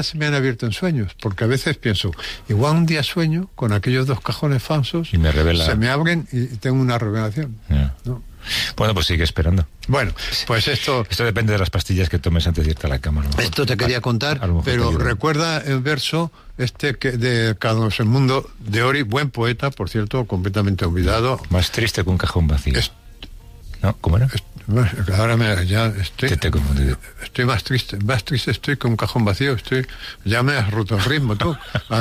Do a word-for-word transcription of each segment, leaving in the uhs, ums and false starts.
se me han abierto en sueños, porque a veces pienso, igual un día sueño con aquellos dos cajones falsos y me revela... se me abren y tengo una revelación, yeah. ¿no? Bueno, pues sigue esperando. Bueno, pues esto... Esto depende de las pastillas que tomes antes de irte a la cama, ¿no? Esto te quería contar, pero recuerda el verso este que de Carlos Edmundo de Ori, buen poeta, por cierto, completamente olvidado. Más triste que un cajón vacío. Es... ¿No? ¿Cómo era? Es... Ahora me, ya estoy, te, te he estoy más triste, más triste estoy que un cajón vacío, estoy, ya me has roto el ritmo tú.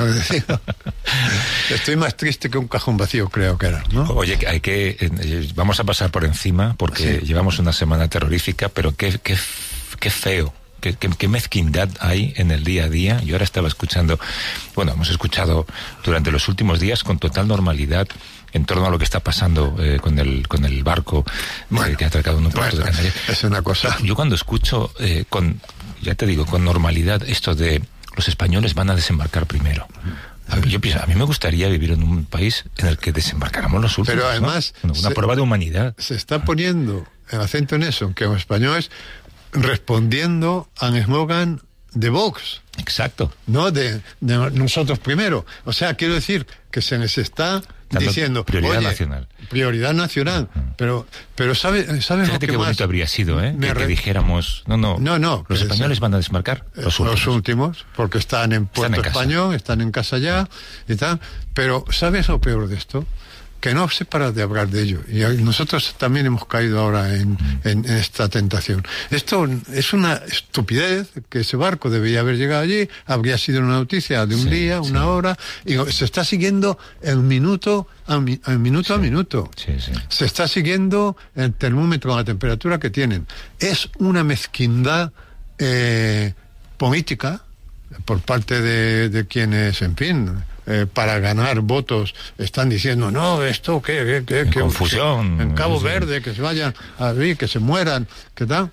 Estoy más triste que un cajón vacío, creo que era, ¿no? Oye, hay que, eh, vamos a pasar por encima porque sí. Llevamos una semana terrorífica, pero qué, qué, qué feo. Qué, qué, qué mezquindad hay en el día a día. Yo ahora estaba escuchando, bueno, hemos escuchado durante los últimos días con total normalidad en torno a lo que está pasando eh, con el con el barco bueno, eh, que ha atracado en un puerto bueno, de Canarias. Es una cosa. Yo cuando escucho eh, con, ya te digo, con normalidad esto de los españoles van a desembarcar primero. A mí, yo pienso, a mí me gustaría vivir en un país en el que desembarcáramos los últimos. Pero además, ¿no? Una se, prueba de humanidad. Se está poniendo el acento en eso, que los españoles respondiendo al eslogan de Vox. Exacto. No de, de nosotros primero. O sea, quiero decir que se les está dando diciendo prioridad oye, nacional. Prioridad nacional. Uh-huh. Pero, pero ¿sabes sabe Fíjate qué bonito habría sido, ¿eh? Que, re... que dijéramos, no, no, no, no los españoles es, van a desmarcar los últimos. Los últimos, porque están en Puerto están en Español, casa. Están en casa ya y tal. Pero ¿sabes lo peor de esto? Que no se para de hablar de ello. Y nosotros también hemos caído ahora en, en, en esta tentación. Esto es una estupidez, que ese barco debía haber llegado allí, habría sido una noticia de un sí, día, una sí. hora, y se está siguiendo el minuto a, mi, el minuto, sí. a minuto. Sí, sí. Se está siguiendo el termómetro, la temperatura que tienen. Es una mezquindad eh, política por parte de, de quienes, en fin... Eh, para ganar votos están diciendo no, esto qué, qué, qué, qué confusión que, en Cabo sí. Verde que se vayan a vivir, que se mueran, qué tal,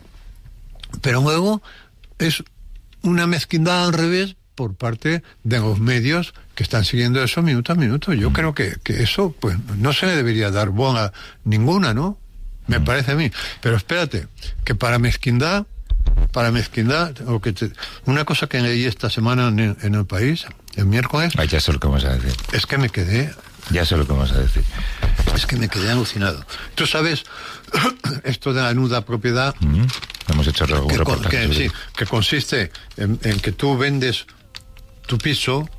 pero luego es una mezquindad al revés por parte de los medios que están siguiendo eso minuto a minuto. Yo mm. creo que, que eso pues no se le debería dar bola ninguna, ¿no? Me mm. parece a mí, pero espérate, que para mezquindad para mezquindad o que te, una cosa que leí esta semana en el, en el País el miércoles. Ay, ya sé lo que vamos a decir. Es que me quedé... Ya sé lo que vamos a decir. Es que me quedé alucinado. Tú sabes, esto de la nuda propiedad... Mm-hmm. Hemos hecho un que, reportaje. Que, sí, que consiste en, en que tú vendes tu piso,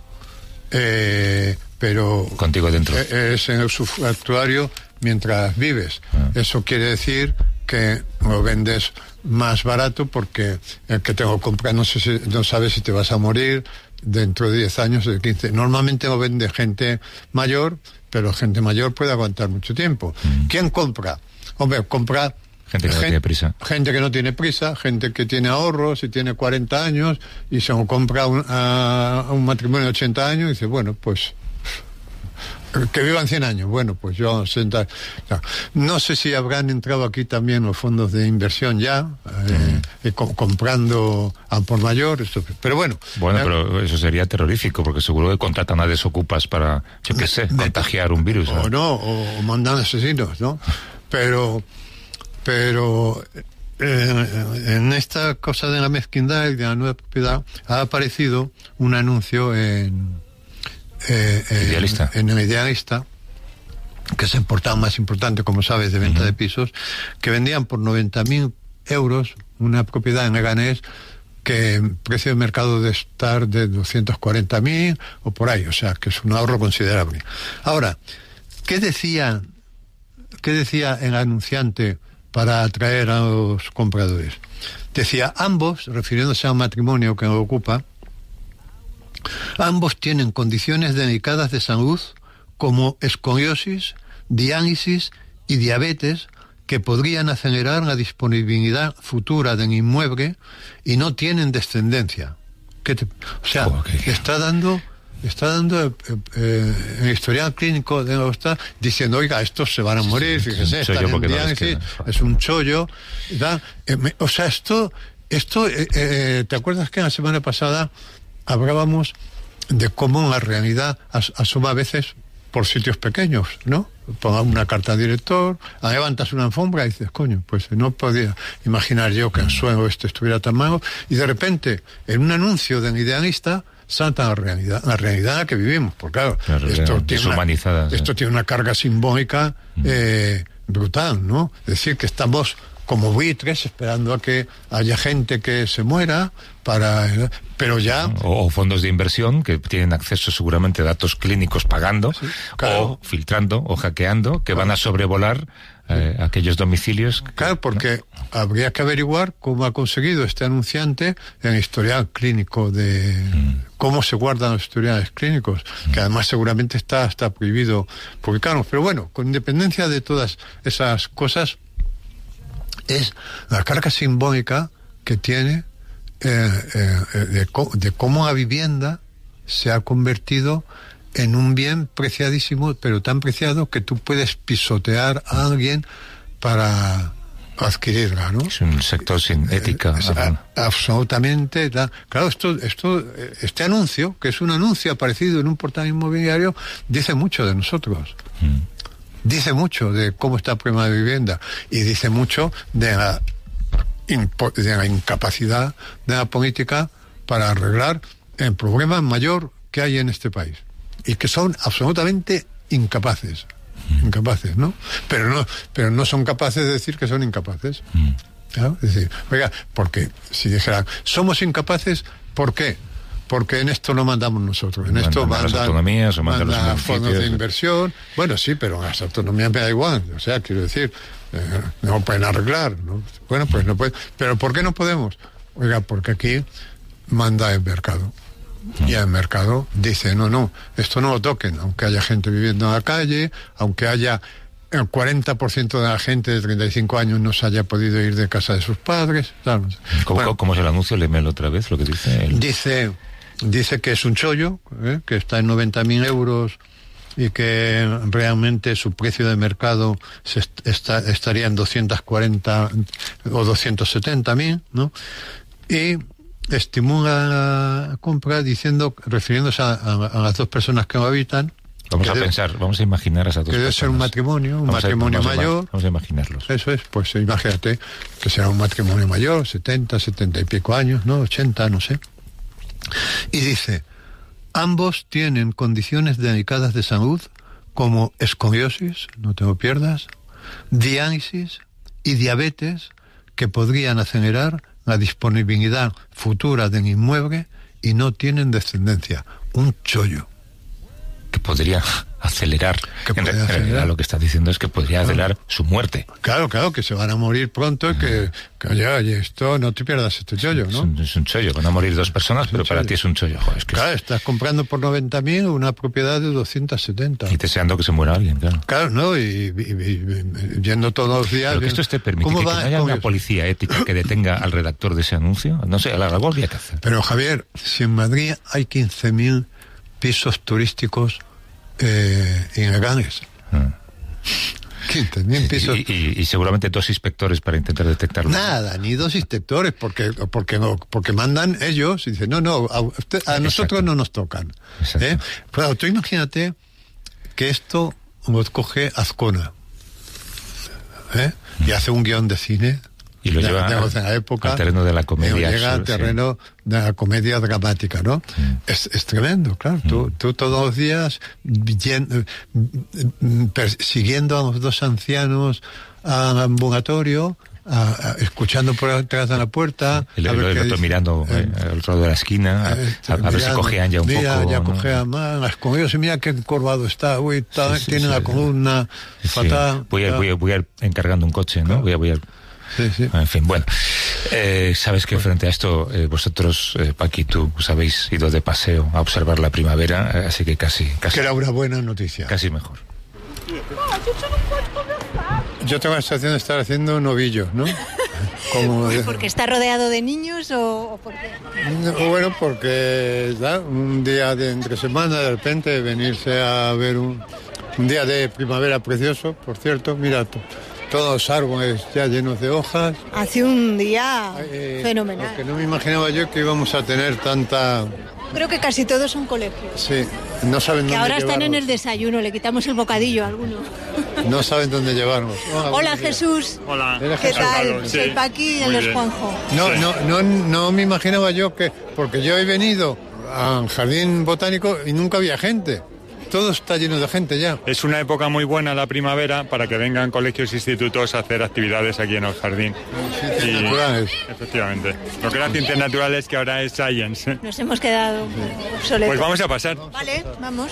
eh, pero... Contigo dentro. Es en el subfractuario mientras vives. Ah. Eso quiere decir que lo vendes más barato porque el que te lo compra no, sé si, no sabe si te vas a morir dentro de diez años, de quince. Normalmente lo vende gente mayor, pero gente mayor puede aguantar mucho tiempo. Mm. ¿Quién compra? Hombre, compra... Gente que gente, no tiene prisa. Gente que no tiene prisa, gente que tiene ahorros y tiene cuarenta años y se lo compra un, a, a un matrimonio de ochenta años y dice, bueno, pues... que vivan cien años. Bueno, pues yo senta... no. no sé si habrán entrado aquí también los fondos de inversión ya, eh, mm. eh, co- comprando a por mayor, esto, pero bueno. Bueno, eh, pero eso sería terrorífico, porque seguro que contratan a desocupas para, yo qué sé, contagiar un virus. O no, o, o mandan asesinos, ¿no? Pero, pero eh, en esta cosa de la mezquindad y de la nueva propiedad ha aparecido un anuncio en Eh, Idealista. En, en el Idealista, que es el portal más importante, como sabes, de venta uh-huh. de pisos, que vendían por noventa mil euros una propiedad en Leganés que en precio de mercado de estar de doscientos cuarenta mil o por ahí, o sea, que es un ahorro considerable. Ahora, ¿qué decía, qué decía el anunciante para atraer a los compradores? Decía, ambos, refiriéndose a un matrimonio que lo ocupa, ambos tienen condiciones delicadas de salud como escoliosis, diálisis y diabetes que podrían acelerar la disponibilidad futura del inmueble y no tienen descendencia. ¿Qué te, o sea, oh, okay. está dando está dando eh, eh, el historial clínico de los está diciendo, oiga, estos se van a morir, sí, sí, fíjese, están en diálisis, no es un chollo, ¿verdad? Eh, me, o sea, esto esto eh, eh, ¿te acuerdas que la semana pasada hablábamos de cómo la realidad as- asoma a veces por sitios pequeños, ¿no? Ponga una carta al director, levantas una alfombra y dices, coño, pues no podía imaginar yo que el suelo este estuviera tan malo, y de repente, en un anuncio de Idealista, salta la realidad, la realidad en la que vivimos, porque claro, claro esto, tiene una, sí. esto tiene una carga simbólica eh, brutal, ¿no? Es decir, que estamos como buitres esperando a que haya gente que se muera para, pero ya o, o fondos de inversión que tienen acceso seguramente a datos clínicos pagando, sí, claro, o filtrando o hackeando, que claro, van a sobrevolar eh, sí, aquellos domicilios que, claro, porque ¿no? habría que averiguar cómo ha conseguido este anunciante en el historial clínico de mm. cómo se guardan los historiales clínicos, mm. que además seguramente está, está prohibido publicarlos, pero bueno, con independencia de todas esas cosas, es la carga simbólica que tiene eh, eh, de, de cómo la vivienda se ha convertido en un bien preciadísimo, pero tan preciado que tú puedes pisotear a alguien para adquirirla, ¿no? Es un sector sin ética. Eh, a, absolutamente. Da, claro, esto, esto, este anuncio, que es un anuncio aparecido en un portal inmobiliario, dice mucho de nosotros. Mm. Dice mucho de cómo está el problema de vivienda y dice mucho de la, impo- de la incapacidad de la política para arreglar el problema mayor que hay en este país, y que son absolutamente incapaces, mm. incapaces, ¿no? Pero no, pero no son capaces de decir que son incapaces. Mm. ¿Claro? Es decir, oiga, porque si dijeran, somos incapaces, ¿por qué? Porque en esto no mandamos nosotros, en mandan esto mandan las autonomías o mandan, mandan los fondos de inversión. Bueno, sí, pero las autonomías me da igual, o sea, quiero decir, eh, no pueden arreglar, ¿no? Bueno, pues no pueden, pero ¿por qué no podemos? Oiga, porque aquí manda el mercado, y el mercado dice, no, no, esto no lo toquen, aunque haya gente viviendo en la calle, aunque haya el cuarenta por ciento de la gente de treinta y cinco años no se haya podido ir de casa de sus padres. Claro. ¿Cómo, bueno, ¿Cómo es el anuncio? Léemelo otra vez, lo que dice. El... Dice... Dice que es un chollo, ¿eh? que está en noventa mil euros y que realmente su precio de mercado se est- está, estaría en doscientos cuarenta o doscientos setenta mil, ¿no? Y estimula la compra diciendo, refiriéndose a, a, a las dos personas que lo habitan. Vamos a debe, pensar, vamos a imaginar a esas dos que personas. debe ser un matrimonio, un vamos matrimonio a, vamos mayor. A, vamos a imaginarlos. Eso es, pues imagínate que será un matrimonio mayor, setenta, setenta y pico años, ¿no? ochenta, no sé. Y dice, ambos tienen condiciones delicadas de salud como escoliosis, no te lo pierdas, diálisis y diabetes que podrían acelerar la disponibilidad futura del inmueble y no tienen descendencia. Un chollo. Que podría acelerar. Que en, podría en acelerar. realidad lo que está diciendo es que podría acelerar claro. su muerte. Claro, claro, que se van a morir pronto y que, que oye, oye, esto, no te pierdas este chollo, ¿no? Es un, es un chollo, van a morir dos personas, es pero para ti es un chollo. Joder, es que claro, es... estás comprando por noventa mil una propiedad de doscientos setenta. Y deseando que se muera alguien, claro. Claro, ¿no? Y, y, y, y yendo todos los días... Pero que esto te permite que, que no haya una policía ética que detenga al redactor de ese anuncio. No sé, algo habría que hacer. Pero, Javier, si en Madrid hay quince mil pisos turísticos Eh, ilegales. Ah. quince mil pisos. Y, y, y seguramente dos inspectores para intentar detectarlo. Nada, ni dos inspectores, porque porque no, porque mandan ellos y dicen, no, no, a, usted, a nosotros no nos tocan. ¿Eh? Pero tú imagínate que esto lo coge Azcona, ¿eh? y hace un guión de cine. Y lo de, lleva de, al, de la época, al terreno de la comedia. Llega al terreno sí. de la comedia dramática, ¿no? Mm. Es, es tremendo, claro. Mm. Tú, tú todos los días yen, persiguiendo a los dos ancianos al ambulatorio, a, a, escuchando por detrás de la puerta. El, el, el otro mirando eh, al otro lado de la esquina, eh, a, a mirando, ver si cojean ya un mira, poco. ya ¿no? cojean más, las comidas, mira qué encorvado está, uy, está, sí, sí, tiene sí, la columna sí. fatal. Voy a, voy, a, voy a ir encargando un coche, ¿no? Claro. Voy a, voy a Sí, sí. En fin, bueno, eh, sabes que frente a esto eh, vosotros, eh, Paqui, tú os habéis ido de paseo a observar la primavera, eh, así que casi, casi... Que era una buena noticia. Casi mejor. Yo tengo la sensación de estar haciendo novillos, ¿no? Como de... ¿Porque está rodeado de niños o, o por qué? Bueno, porque ¿sabes? Un día de entre semana, de repente, venirse a ver un, un día de primavera precioso, por cierto, mira tú. todos los árboles ya llenos de hojas. Hace un día Eh, fenomenal. Lo que no me imaginaba yo que íbamos a tener tanta... Creo que casi todos son colegios. Sí, no saben Que dónde ahora están en llevarnos. el desayuno, le quitamos el bocadillo a alguno. No saben dónde llevarnos. Hola, buenos días. Jesús. Hola. Era ¿Qué Jesús. tal? Carlos, Soy sí. Paqui y Muy él es bien. Juanjo. No, Sí. no, no, no me imaginaba yo que... Porque yo he venido al jardín botánico y nunca había gente. Todo está lleno de gente ya. Es una época muy buena la primavera para que vengan colegios e institutos a hacer actividades aquí en el jardín. Ciencias naturales. Efectivamente. Lo que era ciencias naturales que ahora es science. Nos hemos quedado obsoletos. Pues vamos a pasar. Vale, vamos.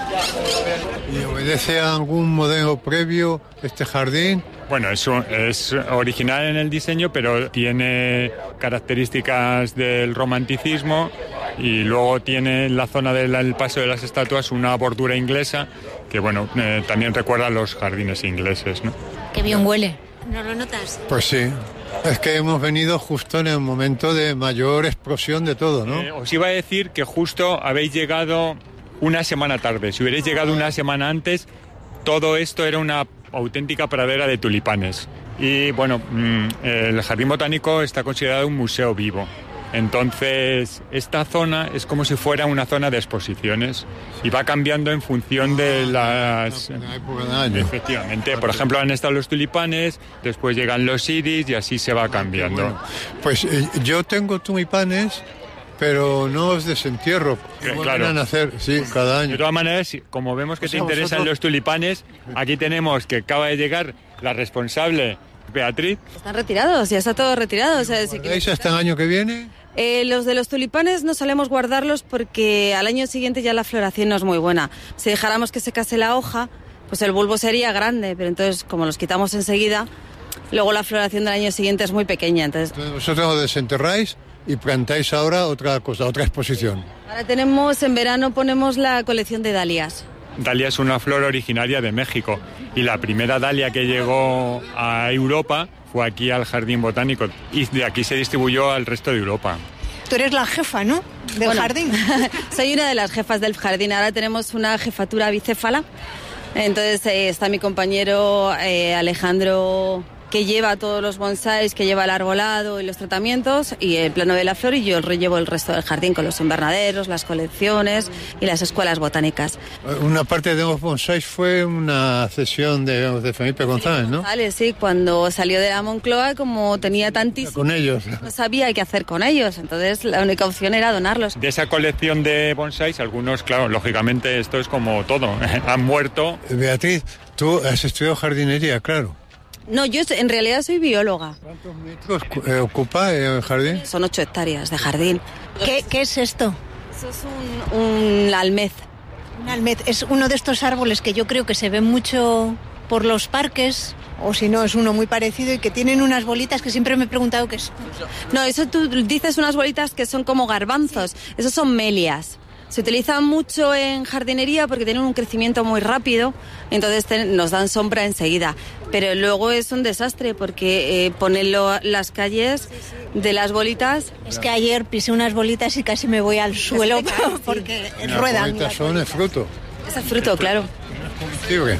¿Y obedece a algún modelo previo este jardín? Bueno, es, un- es original en el diseño, pero tiene características del romanticismo y luego tiene en la zona del paso de las estatuas una bordura inglesa que, bueno, eh, también recuerda a los jardines ingleses, ¿no? Qué bien huele. ¿No lo notas? Pues sí. Es que hemos venido justo en el momento de mayor explosión de todo, ¿no? Eh, os iba a decir que justo habéis llegado una semana tarde. Si hubierais llegado una semana antes, todo esto era una auténtica pradera de tulipanes. Y bueno, mm, el Jardín Botánico está considerado un museo vivo. Entonces, esta zona es como si fuera una zona de exposiciones y va cambiando en función de las... En la época del año. Efectivamente, por ejemplo, han estado los tulipanes, después llegan los iris y así se va cambiando. Bueno, pues eh, yo tengo tulipanes, pero no os desentierro. Eh, Vuelven claro. a nacer, sí, cada De año. todas maneras, como vemos que O te sea, interesan vosotros- los tulipanes, aquí tenemos que acaba de llegar la responsable, Beatriz. Están retirados, ya está todo retirado. O sea, si ¿Veis hasta el año que viene? Eh, los de los tulipanes no solemos guardarlos porque al año siguiente ya la floración no es muy buena. Si dejáramos que secase la hoja, pues el bulbo sería grande, pero entonces como los quitamos enseguida, luego la floración del año siguiente es muy pequeña. Entonces Entonces vosotros lo desenterráis y plantáis ahora otra cosa, otra exposición. ahora tenemos, en verano ponemos la colección de dalias. Dalia es una flor originaria de México y la primera dalia que llegó a Europa fue aquí al Jardín Botánico y de aquí se distribuyó al resto de Europa. Tú eres la jefa, ¿no? Del Bueno, jardín. Soy una de las jefas del jardín. Ahora tenemos una jefatura bicéfala. Entonces eh, está mi compañero eh, Alejandro, que lleva todos los bonsáis, que lleva el arbolado y los tratamientos, y el plano de la flor, y yo llevo el resto del jardín con los invernaderos, las colecciones y las escuelas botánicas. Una parte de los bonsáis fue una cesión de, de Felipe González, ¿no? Vale, sí, cuando salió de la Moncloa, como tenía tantísimos, Con ellos. no sabía qué hacer con ellos, entonces la única opción era donarlos. De esa colección de bonsáis, algunos, claro, lógicamente esto es como todo, han muerto. Beatriz, tú has estudiado jardinería, claro. No, yo en realidad soy bióloga. ¿Cuántos metros eh, ocupa el jardín? Son ocho hectáreas de jardín. ¿Qué, qué es esto? Eso es un, un almez. Un almet. Es uno de estos árboles que yo creo que se ve mucho por los parques, o si no, es uno muy parecido y que tienen unas bolitas que siempre me he preguntado qué es. No, eso tú dices unas bolitas que son como garbanzos. Esos son melias. Se utilizan mucho en jardinería porque tienen un crecimiento muy rápido, entonces te- nos dan sombra enseguida. Pero luego es un desastre porque eh, ponen lo- las calles de las bolitas. Es que ayer pisé unas bolitas y casi me voy al suelo porque Las ruedan. bolitas son el fruto. Es el fruto, claro. Comestible.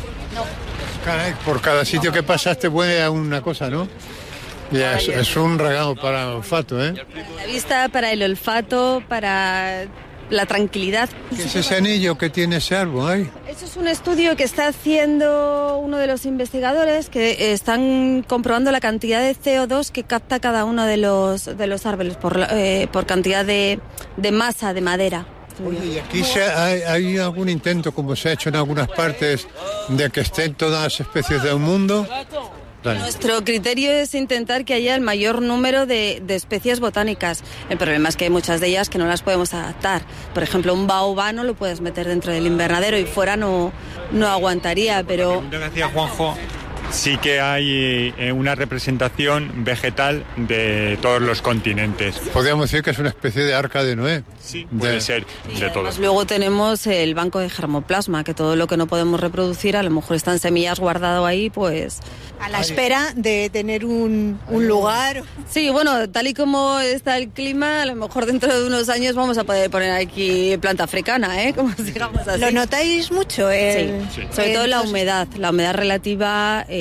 Caray, por cada sitio que pasaste huele a una cosa, ¿no? Y es, es un regalo para el olfato, ¿eh? La vista, para el olfato, para la tranquilidad. ¿Qué es ese anillo que tiene ese árbol ahí? Eso es un estudio que está haciendo uno de los investigadores que están comprobando la cantidad de C O dos que capta cada uno de los, de los árboles por, la- eh, por cantidad de, de masa de madera. Oye, ¿y aquí se, hay, hay algún intento, como se ha hecho en algunas partes, de que estén todas las especies del mundo? Dale. Nuestro criterio es intentar que haya el mayor número de, de especies botánicas. El problema es que hay muchas de ellas que no las podemos adaptar. Por ejemplo, un baobá no lo puedes meter dentro del invernadero y fuera no, no aguantaría, pero... Lo que decía Juanjo, sí que hay eh, una representación vegetal de todos los continentes. Podríamos decir que es una especie de arca de Noé. Sí, De- puede ser de todo. Además, luego tenemos el banco de germoplasma, que todo lo que no podemos reproducir, a lo mejor están semillas guardado ahí, pues... A la espera de tener un, un lugar. Sí, bueno, tal y como está el clima, a lo mejor dentro de unos años vamos a poder poner aquí planta africana, ¿eh? Como digamos así. ¿Lo notáis mucho? Sí, El, Sí. sobre todo la entonces- humedad, la humedad relativa, eh,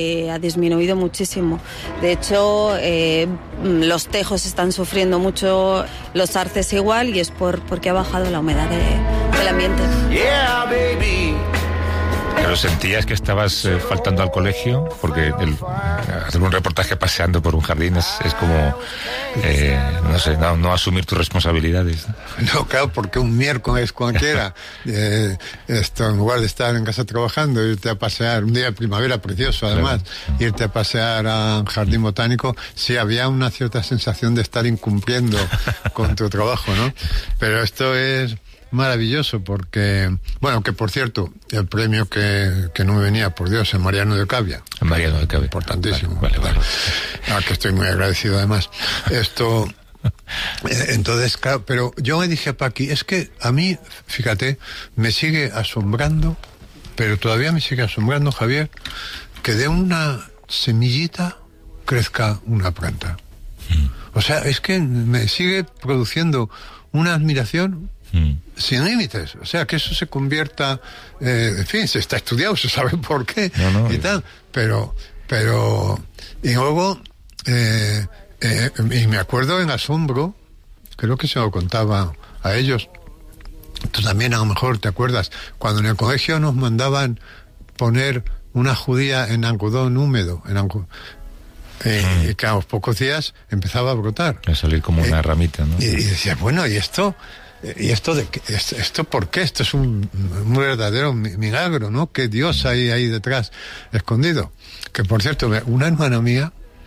eh, ha disminuido muchísimo. De hecho, eh, los tejos están sufriendo mucho, los arces igual, y es por porque ha bajado la humedad de, del ambiente. Yeah, baby. Pero sentías que estabas eh, faltando al colegio, porque el, hacer un reportaje paseando por un jardín es, es como, eh, no sé, no, no asumir tus responsabilidades. No, claro, porque un miércoles cualquiera, eh, esto, en lugar de estar en casa trabajando, irte a pasear, un día de primavera precioso además, claro, irte a pasear a un jardín botánico, sí había una cierta sensación de estar incumpliendo con tu trabajo, ¿no? Pero esto es maravilloso porque, bueno, que por cierto, el premio que, que no me venía, por Dios, es Mariano de Cavia. Mariano de Cavia. Importantísimo. Vale, vale, vale. Ah, que estoy muy agradecido además. Esto, entonces, claro, pero yo me dije a Paqui, es que a mí, fíjate, me sigue asombrando, pero todavía me sigue asombrando, Javier, que de una semillita crezca una planta. Mm. O sea, es que me sigue produciendo una admiración Mm. sin límites, o sea, que eso se convierta, eh, en fin, se está estudiado, se sabe por qué, no, no, y tal, pero, pero, y luego, eh, eh, y me acuerdo en asombro, creo que se lo contaba a ellos, tú también a lo mejor te acuerdas, cuando en el colegio nos mandaban poner una judía en algodón húmedo, en algodón, eh, mm. y que a los pocos días empezaba a brotar. A salir como una eh, ramita, ¿no? Y, y decías, bueno, ¿y esto? ¿Y esto de esto, esto por qué? Esto es un, un verdadero milagro, ¿no? Que Dios hay ahí detrás, escondido. Que por cierto, una hermana mía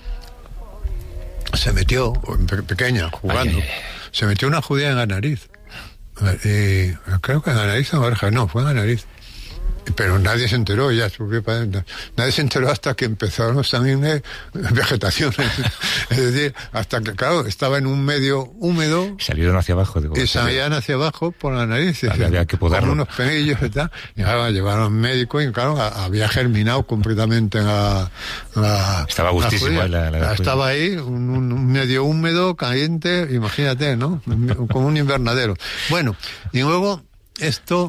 se metió, pequeña, jugando, ay, ay, ay. se metió una judía en la nariz. Y creo que en la nariz o en la oreja, no, fue en la nariz. Pero nadie se enteró, ya subió para adentro. Nadie se enteró hasta que empezaron también eh, vegetaciones. Es decir, hasta que, claro, estaba en un medio húmedo. Salieron hacia abajo. Digo, y salían hacia abajo por la nariz. Había, había que podarlo. Con unos penillos y tal. Y ahora llevaron médico y, claro, había germinado completamente la... la estaba gustísimo. La la, la estaba ahí, un, un medio húmedo, caliente, imagínate, ¿no? Como un invernadero. Bueno, y luego esto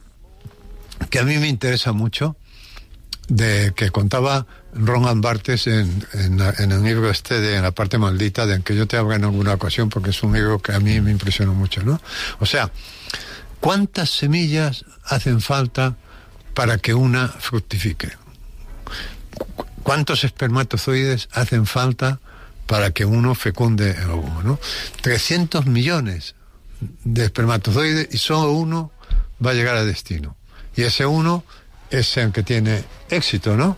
que a mí me interesa mucho, de que contaba Roland Barthes en, en, en el libro este de en La parte maldita, de que yo te hablo en alguna ocasión, porque es un libro que a mí me impresionó mucho, ¿no? O sea, ¿cuántas semillas hacen falta para que una fructifique? ¿Cuántos espermatozoides hacen falta para que uno fecunde el óvulo, ¿no? trescientos millones de espermatozoides y solo uno va a llegar a destino. Y ese uno es el que tiene éxito, ¿no?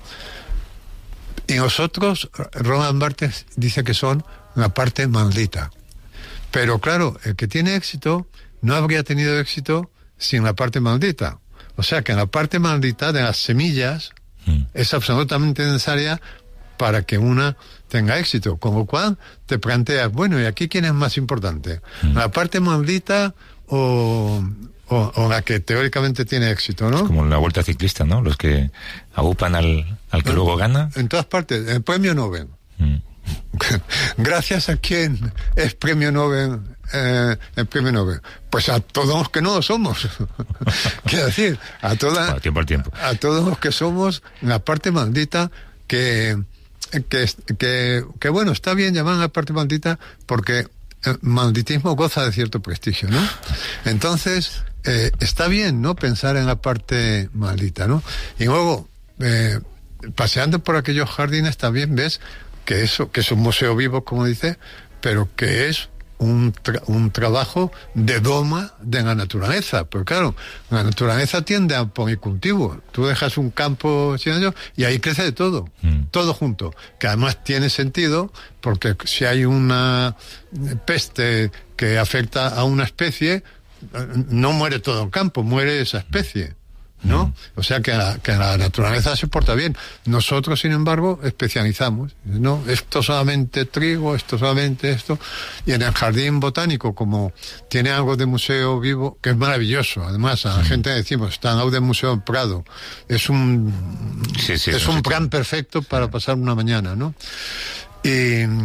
Y nosotros, Roland Barthes dice que son la parte maldita. Pero claro, el que tiene éxito no habría tenido éxito sin la parte maldita. O sea que en la parte maldita de las semillas mm. es absolutamente necesaria para que una tenga éxito. Con lo cual te planteas, bueno, ¿y aquí quién es más importante? Mm. ¿La parte maldita o... O, o la que teóricamente tiene éxito, ¿no? Es como en la vuelta ciclista, ¿no? Los que agupan al, al que ¿no? luego gana. En todas partes, el premio Nobel. Mm. Gracias a quién es premio Nobel, eh, el premio Nobel. Pues a todos los que no lo somos. Quiero decir, a toda, bueno, tiempo al tiempo. a todos los que somos la parte maldita que, que, que, que bueno, está bien llamar la parte maldita porque el malditismo goza de cierto prestigio, ¿no? Entonces, eh, está bien, ¿no? Pensar en la parte maldita, ¿no? Y luego, eh, paseando por aquellos jardines también ves que eso, que es un museo vivo, como dice, pero que es un, tra- un trabajo de doma de la naturaleza. Porque claro, la naturaleza tiende a policultivo. Tú dejas un campo cien años y ahí crece de todo, mm. todo junto. Que además tiene sentido, porque si hay una peste que afecta a una especie, no muere todo el campo, muere esa especie, ¿no? Mm. O sea que la, que la naturaleza se porta bien. Nosotros, sin embargo, especializamos, ¿no? Esto solamente trigo, esto solamente esto. Y en el jardín botánico, como tiene algo de museo vivo, que es maravilloso. Además, a la mm. gente decimos, está en algo de Museo del Prado. Es un, sí, sí, es un plan perfecto para pasar una mañana, ¿no? Y,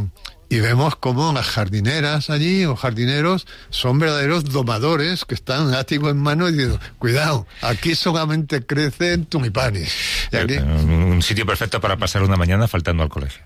Y vemos cómo las jardineras allí, o jardineros, son verdaderos domadores que están látigo en mano y dicen, cuidado, aquí solamente crecen tulipanes. Y aquí... Un sitio perfecto para pasar una mañana faltando al colegio.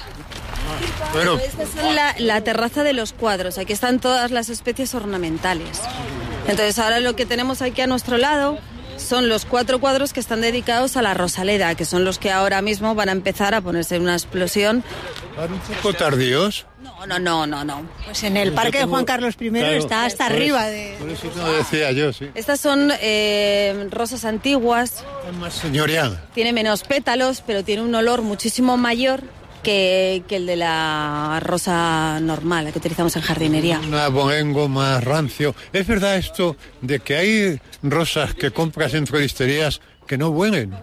Bueno, Esta es la, la terraza de los cuadros. Aquí están todas las especies ornamentales. Entonces ahora lo que tenemos aquí a nuestro lado son los cuatro cuadros que están dedicados a la Rosaleda, que son los que ahora mismo van a empezar a ponerse en una explosión. ¿Van un poco tardíos? No, no, no, no, no. Pues en el Parque de Juan Carlos primero Claro, está hasta por arriba eso- de... Por eso no decía yo, sí. Estas son eh, rosas antiguas, Es más señorial. tiene menos pétalos, pero tiene un olor muchísimo mayor que, que el de la rosa normal, la que utilizamos en jardinería. Un abolengo más rancio. ¿Es verdad esto de que hay rosas que compras en floristerías que no huelen?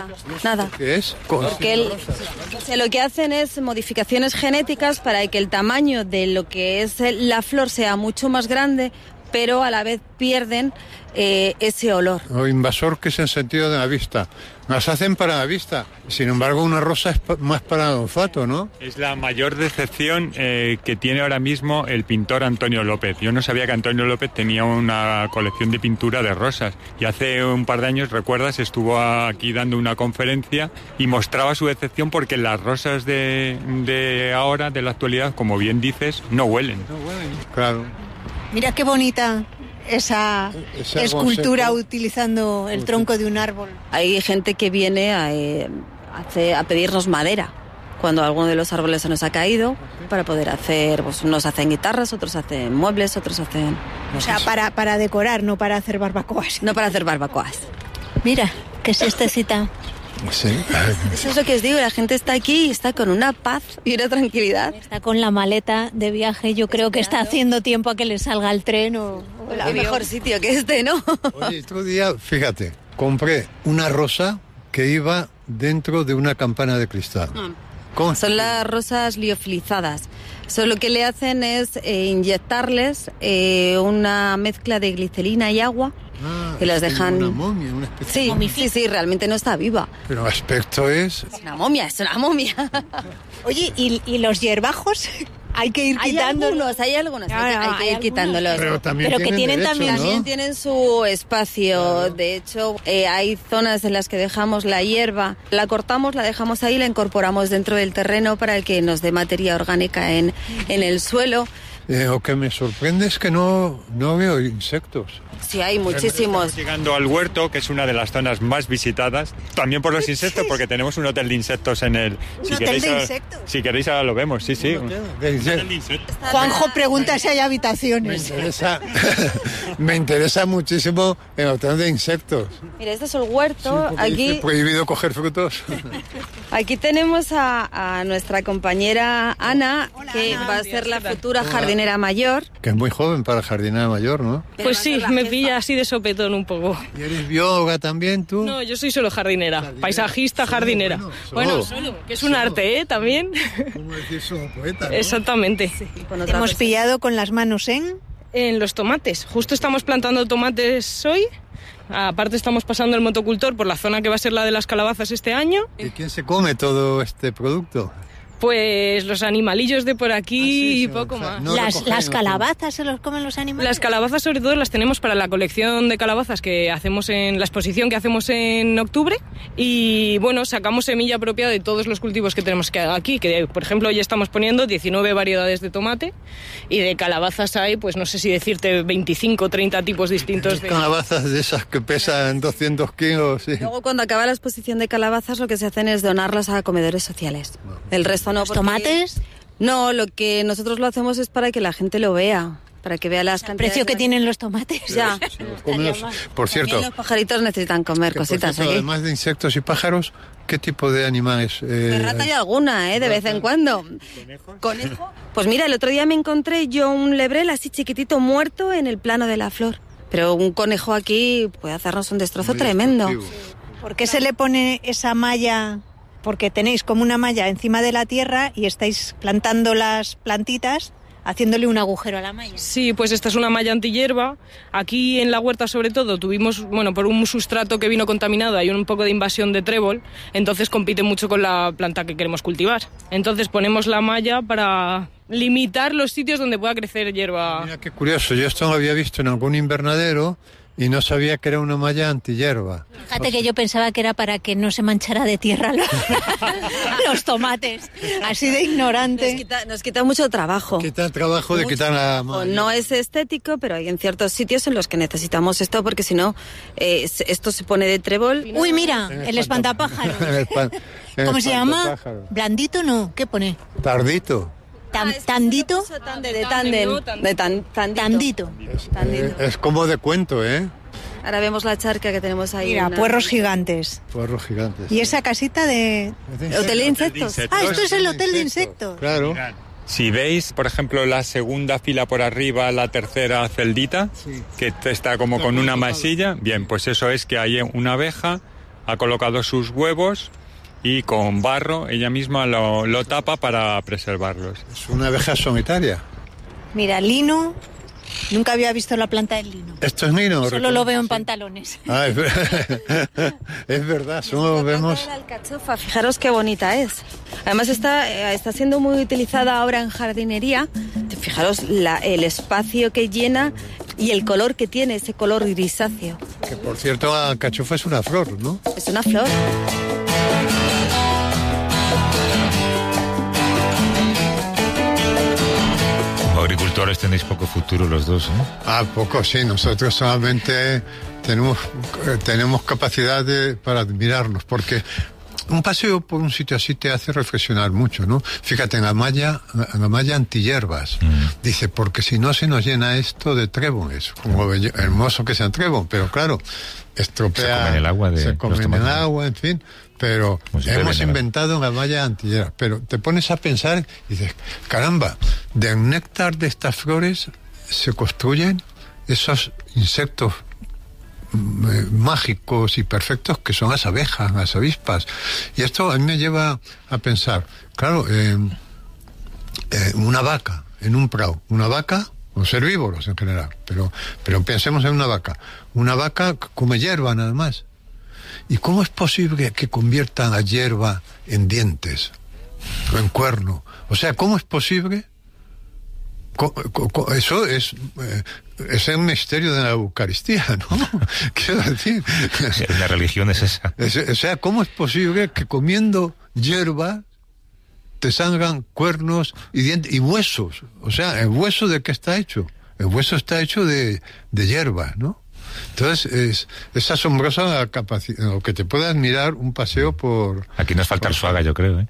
Nada. ¿Qué es? Con- Porque el- o sea, lo que hacen es modificaciones genéticas para que el tamaño de lo que es el- la flor sea mucho más grande, pero a la vez pierden eh, ese olor. O invasor, que es en sentido de la vista. Las hacen para la vista. Sin embargo, una rosa es pa- más para el olfato, ¿no? Es la mayor decepción eh, que tiene ahora mismo el pintor Antonio López. Yo no sabía que Antonio López tenía una colección de pintura de rosas. Y hace un par de años, recuerdas, estuvo aquí dando una conferencia y mostraba su decepción porque las rosas de, de ahora, de la actualidad, como bien dices, no huelen. Claro. Mira qué bonita esa Ese árbol escultura seco. utilizando el tronco de un árbol. Hay gente que viene a, eh, hace- a pedirnos madera cuando alguno de los árboles se nos ha caído para poder hacer, pues unos hacen guitarras, otros hacen muebles, otros hacen... O sea, para, para decorar, no para hacer barbacoas. No para hacer barbacoas. Mira, ¿qué es esta cita? Sí. Eso es lo que os digo, la gente está aquí y está con una paz y una tranquilidad. Está con la maleta de viaje, yo creo que está haciendo tiempo a que le salga el tren o, o el Qué avión. mejor sitio que este, ¿no? Oye, otro día, fíjate, compré una rosa que iba dentro de una campana de cristal. ¿Cómo? Son las rosas liofilizadas. So, lo que le hacen es eh, inyectarles eh, una mezcla de glicerina y agua Ah, y las es como dejan... una momia, una especie Sí, sí, sí, realmente no está viva. Pero el aspecto es... Es una momia, es una momia. Oye, ¿y, y los hierbajos? Hay que ir Hay quitando. algunos, hay algunos, hay que- Claro, hay que hay ir algunos. quitándolos. Pero también Pero que tienen derecho, también- ¿no? También tienen su espacio. De hecho, eh, hay zonas en las que dejamos la hierba, la cortamos, la dejamos ahí, la incorporamos dentro del terreno para que nos dé materia orgánica en, en el suelo. Eh, lo que me sorprende es que no, no veo insectos. Sí, hay muchísimos. Estamos llegando al huerto, que es una de las zonas más visitadas, también por los insectos, porque tenemos un hotel de insectos en el... ¿Un hotel de insectos? Si queréis ahora lo vemos, sí, sí. De insectos. Juanjo pregunta si hay Me habitaciones. interesa, me interesa muchísimo el hotel de insectos. Mira, este es el huerto. Porque dice Aquí, prohibido coger frutos. aquí tenemos a, a nuestra compañera Ana, que va a ser la futura jardinera mayor. Que es muy joven para jardinera mayor, ¿no? Pues sí, me pilla así de sopetón un poco. ¿Y eres bióloga también tú? No, yo soy solo jardinera, paisajista, Solo, jardinera. bueno, solo. Bueno, solo, que es un arte, ¿eh? También. ¿Cómo decir solo poeta, no? Exactamente. Con otra Te hemos persona. pillado con las manos en... En los tomates. Justo estamos plantando tomates hoy. Aparte estamos pasando el motocultor por la zona que va a ser la de las calabazas este año. ¿Y quién se come todo este producto? Pues los animalillos de por aquí Ah, sí, y sí, poco o sea, más. no las, recogen, las no calabazas se los comen los animales. Las calabazas sobre todo las tenemos para la colección de calabazas que hacemos en la exposición que hacemos en octubre y bueno, sacamos semilla propia de todos los cultivos que tenemos que- aquí, que por ejemplo hoy estamos poniendo diecinueve variedades de tomate y de calabazas hay, pues no sé si decirte veinticinco o treinta tipos distintos de... Calabazas de esas que pesan doscientos kilos, sí. Luego, cuando acaba la exposición de calabazas, lo que se hacen es donarlas a comedores sociales. El resto no. ¿Los porque- tomates? No, lo que nosotros lo hacemos es para que la gente lo vea, para que vea las El cantidades. precio que de- tienen los tomates. Ya. Los comen los- Por cierto, También los pajaritos necesitan comer que por cositas cierto, aquí. además de insectos y pájaros, ¿qué tipo de animales? eh, De rata hay alguna, ¿eh? De vez en cuando. ¿Conejo? Pues mira, el otro día me encontré yo un lebrel así chiquitito muerto en el plano de la flor. Pero un conejo aquí puede hacernos un destrozo muy tremendo. destructivo. ¿Por qué se le pone esa malla? Porque tenéis como una malla encima de la tierra y estáis plantando las plantitas haciéndole un agujero a la malla. Sí, pues esta es una malla antihierba. Aquí en la huerta sobre todo tuvimos, bueno, por un sustrato que vino contaminado hay un poco de invasión de trébol, entonces compite mucho con la planta que queremos cultivar. Entonces ponemos la malla para limitar los sitios donde pueda crecer hierba. Mira qué curioso, yo esto lo había visto en algún invernadero y no sabía que era una malla antihierba. Fíjate o sea, que yo pensaba que era para que no se manchara de tierra los, los tomates. Así de ignorante. Nos quita, nos quita mucho trabajo. Quita el trabajo de mucho quitar la malla. No es estético, pero hay en ciertos sitios en los que necesitamos esto, porque si no, eh, esto se pone de trébol. Uy, mira, el, el espantapájaros. ¿Cómo se llama? ¿Blandito no? ¿Qué pone? Tardito. Tan, ah, ¿Tandito? De tándem. De tan, tandito. Tandito. Es, eh, es como de cuento, ¿eh? Ahora vemos la charca que tenemos ahí. Mira, una... puerros gigantes. Puerros gigantes. Y sí. Esa casita de... de hotel de insectos. Ah, esto es el hotel de insectos. Claro. Si veis, por ejemplo, la segunda fila por arriba, la tercera celdita, sí. que está como con una masilla, bien, pues eso es que hay una abeja, ha colocado sus huevos y con barro ella misma lo, lo tapa para preservarlos. Es una abeja solitaria. Mira, lino. Nunca había visto la planta del lino. ¿Esto es lino? Solo lo veo en pantalones. Ah, es, es verdad, solo vemos... La alcachofa, fijaros qué bonita es. Además está, está siendo muy utilizada ahora en jardinería. Fijaros la, el espacio que llena y el color que tiene, ese color grisáceo. Que por cierto, la alcachofa es una flor, ¿no? Es una flor. Agricultores tenéis poco futuro los dos, ¿eh? Ah, poco, sí. Nosotros solamente tenemos, tenemos capacidad de, para admirarnos, porque un paseo por un sitio así te hace reflexionar mucho, ¿no? Fíjate, en la malla, en la malla antihierbas, mm. dice, porque si no se nos llena esto de tréboles, como mm. hermoso que sea trébol, pero claro, estropea... Se comen el agua de Se comen el agua, en fin... Pero hemos inventado una malla antihierba. Pero te pones a pensar y dices, caramba, del néctar de estas flores se construyen esos insectos eh, mágicos y perfectos que son las abejas, las avispas. Y esto a mí me lleva a pensar, claro, eh, eh, una vaca en un prado, una vaca... los herbívoros en general, pero, pero pensemos en una vaca. Una vaca come hierba nada más. ¿Y cómo es posible que conviertan la hierba en dientes o en cuerno? O sea, ¿cómo es posible? Eso es, es el misterio de la Eucaristía, ¿no? Quiero decir... La religión es esa. O sea, ¿cómo es posible que comiendo hierba te salgan cuernos y dientes y huesos? O sea, ¿el hueso de qué está hecho? El hueso está hecho de, de hierba, ¿no? Entonces es, es asombrosa la capacidad, lo que te puede admirar un paseo por... Aquí nos falta por... el Arzuaga, yo creo, ¿eh?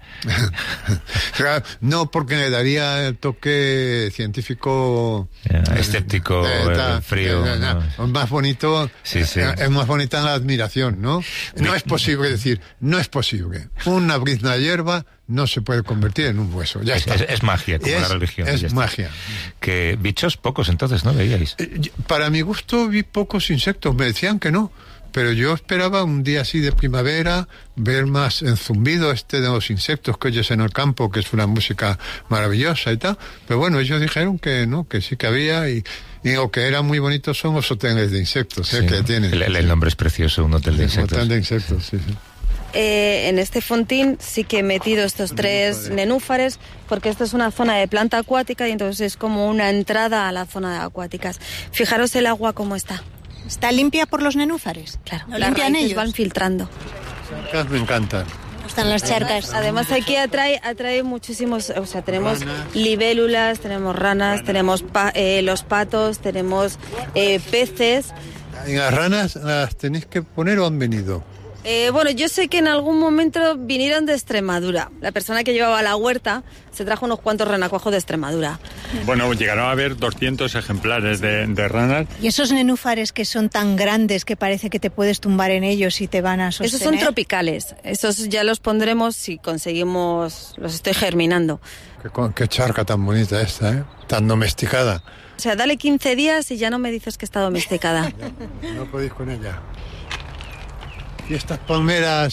No, porque le daría el toque científico... Yeah, escéptico, eh, ta, frío. Eh, no. No. Más bonito, sí, sí. Eh, es más bonita la admiración, ¿no? No es posible decir, no es posible. Una brizna de hierba no se puede convertir en un hueso. Ya es, está. Es, es magia, como es, la religión. Es magia. Que bichos pocos entonces, ¿no? Veíais. Para mi gusto vi pocos insectos, me decían que no, pero yo esperaba un día así de primavera ver más el zumbido este de los insectos que oyes en el campo, que es una música maravillosa y tal, pero bueno, ellos dijeron que no, que sí que había y, y lo que era muy bonito son los hoteles de insectos, sí, ¿eh? Que tienen. El, el nombre es precioso, un hotel de insectos. Un hotel de insectos, sí, sí. Eh, en este fontín sí que he metido estos tres nenúfares porque esto es una zona de planta acuática y entonces es como una entrada a la zona de acuáticas. Fijaros el agua cómo está. ¿Está limpia por los nenúfares? Claro, ¿Lo las limpian raíces ellos? Van filtrando. Las me encantan. Están las charcas. Además aquí atrae, atrae muchísimos, o sea, tenemos ranas, libélulas, tenemos ranas, ranas. tenemos pa, eh, los patos, tenemos eh, peces. ¿Y las ranas las tenéis que poner o han venido? Eh, bueno, yo sé que en algún momento vinieron de Extremadura. La persona que llevaba la huerta se trajo unos cuantos renacuajos de Extremadura. Bueno, llegaron a haber doscientos ejemplares de, de ranas. ¿Y esos nenúfares que son tan grandes que parece que te puedes tumbar en ellos y te van a sostener? Esos son tropicales. Esos ya los pondremos si conseguimos... Los estoy germinando. Qué, qué charca tan bonita esta, ¿eh? Tan domesticada. O sea, dale quince días y ya no me dices que está domesticada. No, no podéis con ella. Y estas palmeras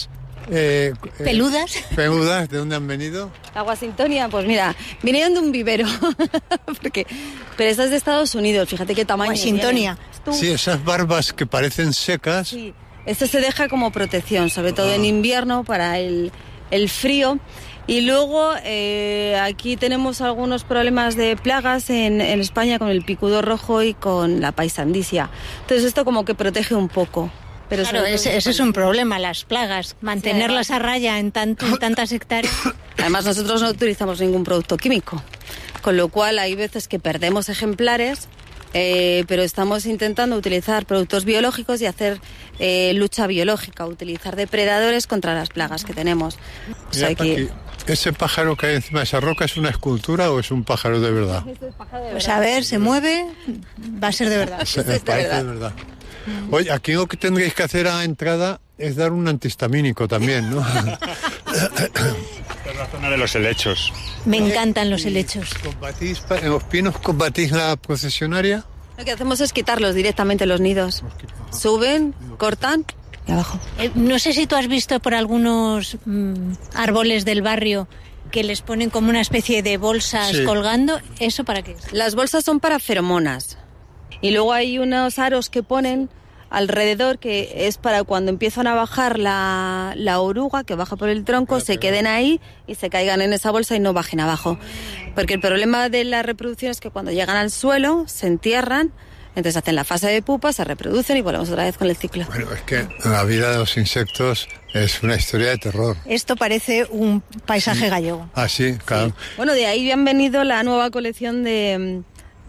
Eh, ¿Peludas? Eh, ¿Peludas? ¿De dónde han venido? Agua Sintonia, pues mira, vinieron de un vivero. Porque, pero esta es de Estados Unidos, fíjate qué tamaño. Agua Sintonia. Sí, esas barbas que parecen secas. Sí, esto se deja como protección, sobre todo ah. en invierno para el, el frío. Y luego eh, aquí tenemos algunos problemas de plagas en, en España con el picudo rojo y con la paisandicia. Entonces esto como que protege un poco. Pero claro, ese, ese es un problema, las plagas, mantenerlas sí, a raya en, tanto, en tantas hectáreas. Además nosotros no utilizamos ningún producto químico, con lo cual hay veces que perdemos ejemplares, eh, pero estamos intentando utilizar productos biológicos y hacer eh, lucha biológica, utilizar depredadores contra las plagas que tenemos. O sea, que... ¿Ese pájaro que hay encima de esa roca es una escultura o es un pájaro de verdad? Pues a ver, se mueve, va a ser de verdad. Se, me parece de verdad. Oye, aquí lo que tendréis que hacer a la entrada es dar un antihistamínico también, ¿no? Esta es la zona de los helechos. Me encantan los helechos. ¿Combatís, en los pinos combatís la procesionaria? Lo que hacemos es quitarlos directamente los nidos. Suben, cortan y abajo. Eh, no sé si tú has visto por algunos mmm, árboles del barrio que les ponen como una especie de bolsas sí. colgando. ¿Eso para qué es? Las bolsas son para feromonas. Y luego hay unos aros que ponen alrededor que es para cuando empiezan a bajar la, la oruga que baja por el tronco, se queden ahí y se caigan en esa bolsa y no bajen abajo. Porque el problema de la reproducción es que cuando llegan al suelo se entierran, entonces hacen la fase de pupa, se reproducen y volvemos otra vez con el ciclo. Bueno, es que la vida de los insectos es una historia de terror. Esto parece un paisaje sí. gallego. Ah, sí, claro. Sí. Bueno, de ahí han venido la nueva colección de...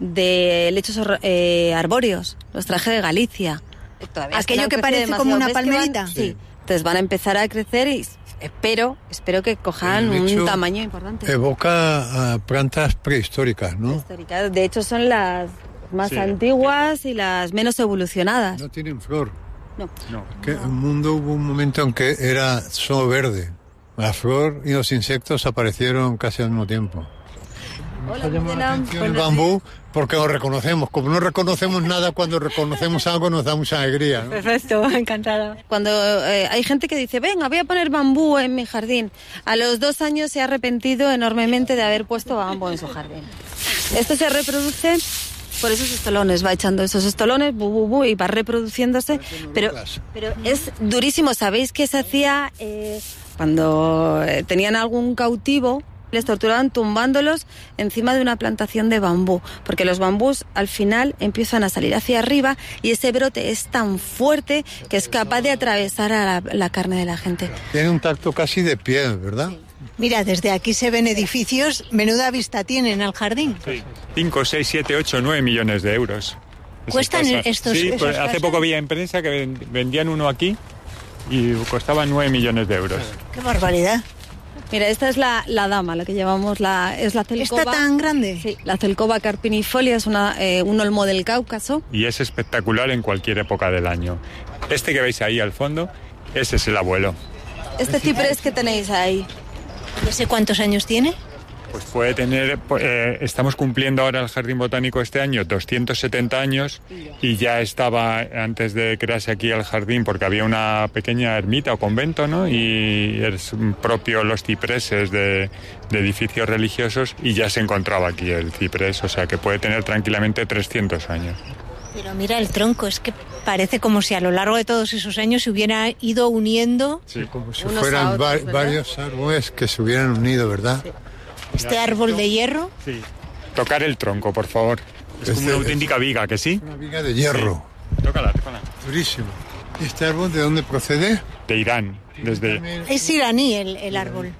de helechos eh, arbóreos, los traje de Galicia. Todavía aquello que parece como una palmerita. Van, sí. Entonces van a empezar a crecer y espero, espero que cojan un tamaño importante. Evoca uh, plantas prehistóricas, ¿no? Prehistóricas. De hecho son las más sí. antiguas y las menos evolucionadas. No tienen flor. No. no. Que el mundo hubo un momento en que era solo verde. La flor y los insectos aparecieron casi al mismo tiempo. Hola, el bambú porque lo reconocemos. Como no reconocemos nada, cuando reconocemos algo nos da mucha alegría, ¿no? Perfecto, encantada. Cuando eh, hay gente que dice, venga, voy a poner bambú en mi jardín. A los dos años se ha arrepentido enormemente de haber puesto bambú en su jardín. Esto se reproduce por esos estolones, va echando esos estolones, bu, bu, bu, y va reproduciéndose. Pero, pero es durísimo. ¿Sabéis qué se hacía eh, cuando eh, tenían algún cautivo? Les torturaban tumbándolos encima de una plantación de bambú, porque los bambús al final empiezan a salir hacia arriba y ese brote es tan fuerte que es capaz de atravesar a la, la carne de la gente. Tiene un tacto casi de piel, ¿verdad? Sí. Mira, desde aquí se ven edificios, menuda vista tienen al jardín. Sí. cinco, seis, siete, ocho, nueve millones de euros. ¿Cuestan estos? Sí, pues hace casas? Poco vi en prensa que vendían uno aquí y costaban nueve millones de euros. ¡Qué barbaridad! Mira, esta es la, la dama, la que llevamos, la, es la celcoba. ¿Está tan grande? Sí, la celcoba carpinifolia es una, eh, un olmo del Cáucaso. Y es espectacular en cualquier época del año. Este que veis ahí al fondo, ese es el abuelo. Este ciprés que tenéis ahí. ¿No sé cuántos años tiene? Pues puede tener, eh, estamos cumpliendo ahora el Jardín Botánico este año doscientos setenta años y ya estaba antes de crearse aquí el jardín porque había una pequeña ermita o convento, ¿no? Y es propio los cipreses de, de edificios religiosos y ya se encontraba aquí el ciprés, o sea que puede tener tranquilamente trescientos años. Pero mira el tronco, es que parece como si a lo largo de todos esos años se hubiera ido uniendo. Sí, como si fueran otros, va- varios árboles que se hubieran unido, ¿verdad? Sí. ¿Este árbol de hierro? Sí. Tocar el tronco, por favor. Es este, como una auténtica viga, ¿que sí? Una viga de hierro. Sí. Tócala, tócala. Durísimo. ¿Y este árbol de dónde procede? De Irán. Desde... Es iraní el, el árbol.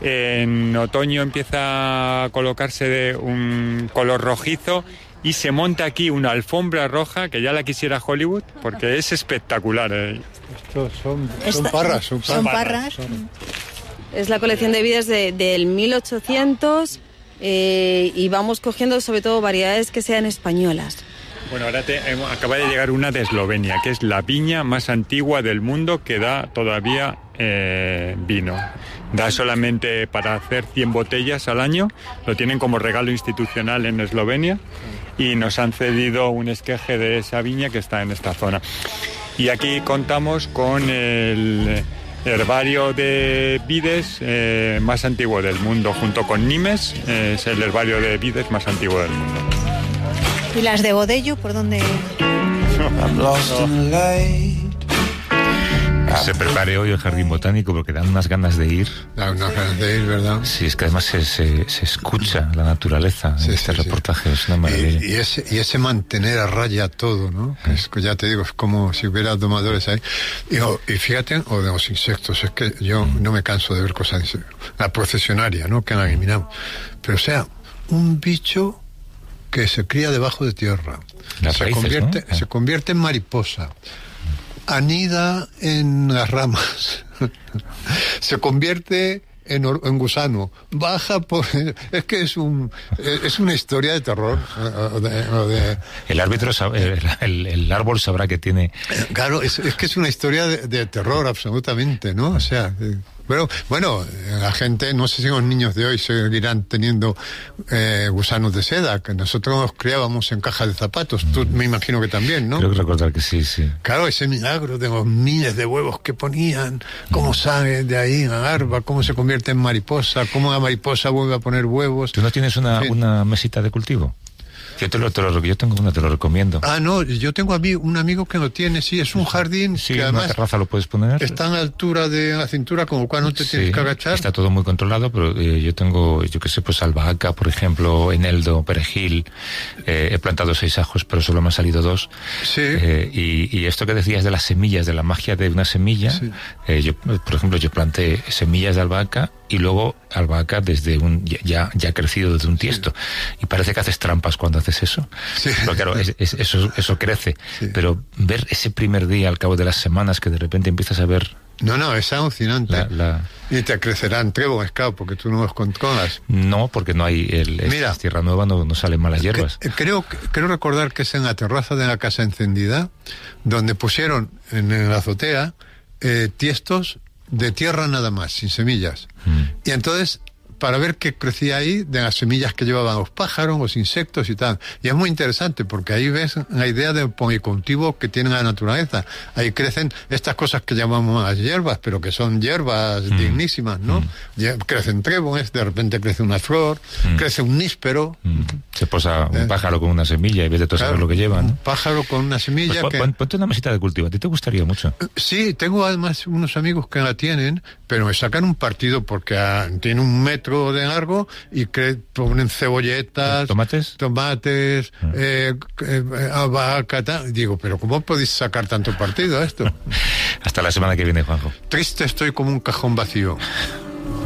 En otoño empieza a colocarse de un color rojizo y se monta aquí una alfombra roja que ya la quisiera Hollywood porque es espectacular. ¿eh? Estos son, son Esta, parras. Son, son parras. parras. Son... Es la colección de vides de, del mil ochocientos eh, y vamos cogiendo sobre todo variedades que sean españolas. Bueno, ahora te, eh, acaba de llegar una de Eslovenia, que es la viña más antigua del mundo que da todavía eh, vino. Da solamente para hacer cien botellas al año, lo tienen como regalo institucional en Eslovenia y nos han cedido un esqueje de esa viña que está en esta zona. Y aquí contamos con el... herbario de vides eh, más antiguo del mundo, junto con Nimes, eh, es el herbario de vides más antiguo del mundo. ¿Y las de Godello por dónde? Se prepare hoy el jardín botánico porque dan unas ganas de ir. Dan unas ganas de ir, ¿verdad? Sí, es que además se, se, se escucha la naturaleza sí, en este sí, reportaje, sí. Es una maravilla. Y, y, ese, y ese mantener a raya todo, ¿no? Mm. Es, ya te digo, es como si hubiera domadores ahí. Y, o, y fíjate, o de los insectos, es que yo mm. no me canso de ver cosas, la procesionaria, ¿no? Que han eliminado. Pero o sea, un bicho que se cría debajo de tierra, Las se, raíces, convierte, ¿no? se convierte en mariposa, anida en las ramas, se convierte en, or, en gusano, baja por... Es que es un es una historia de terror. O de, o de, el árbitro sabe, el, el, el árbol sabrá que tiene... Claro, es, es que es una historia de, de terror absolutamente, ¿no? O sea... Pero, bueno, la gente, no sé si los niños de hoy seguirán teniendo eh, gusanos de seda, que nosotros nos criábamos en cajas de zapatos. Tú me imagino que también, ¿no? Creo que recordar que sí, sí. Claro, ese milagro de los miles de huevos que ponían, cómo sale de ahí la larva, cómo se convierte en mariposa, cómo la mariposa vuelve a poner huevos. ¿Tú no tienes una, sí. una mesita de cultivo? Yo, te lo, te lo, yo tengo una, te lo recomiendo. Ah, no, yo tengo a mí un amigo que lo tiene, sí, es un jardín sí, que además una terraza lo puedes poner. Está a la altura de la cintura, con lo cual no te sí, tienes que agachar. Está todo muy controlado, pero eh, yo tengo, yo qué sé, pues albahaca, por ejemplo, eneldo, perejil, eh, he plantado seis ajos, pero solo me han salido dos. Sí. Eh, y, y esto que decías de las semillas, de la magia de una semilla, sí. eh, yo, por ejemplo, yo planté semillas de albahaca y luego albahaca desde un ya ya crecido desde un tiesto sí. y parece que haces trampas cuando haces eso sí. pero claro es, es, eso eso crece sí. pero ver ese primer día al cabo de las semanas que de repente empiezas a ver no no es alucinante la, la... y te crecerán trébol, claro, porque tú no los controlas. No, porque no hay el Mira, tierra nueva, no, no salen malas hierbas. Que, creo creo recordar que es en la terraza de la casa encendida donde pusieron en, en la azotea eh, tiestos de tierra nada más, sin semillas. Mm. Y entonces, para ver qué crecía ahí, de las semillas que llevaban los pájaros, los insectos y tal. Y es muy interesante, porque ahí ves la idea del policultivo que tiene la naturaleza. Ahí crecen estas cosas que llamamos las hierbas, pero que son hierbas mm. dignísimas, ¿no? Mm. Crecen tréboles, de repente crece una flor, mm. crece un níspero. Mm. Se posa un pájaro con una semilla y ves de todo claro, saber lo que lleva, ¿no? Un pájaro con una semilla pues, que... Ponte una mesita de cultivo, ¿a ti te gustaría mucho? Sí, tengo además unos amigos que la tienen, pero me sacan un partido porque ah, tiene un metro de largo y cre- ponen cebolletas, tomates, tomates, ah. eh, eh, albahaca, tal. Digo, pero ¿cómo podéis sacar tanto partido a esto? Hasta la semana que viene, Juanjo. Triste estoy como un cajón vacío.